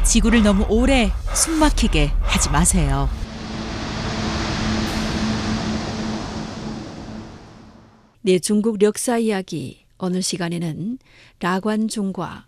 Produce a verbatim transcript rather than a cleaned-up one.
지구를 너무 오래 숨막히게 하지 마세요. 네, 중국 역사 이야기. 오늘 시간에는 라관중과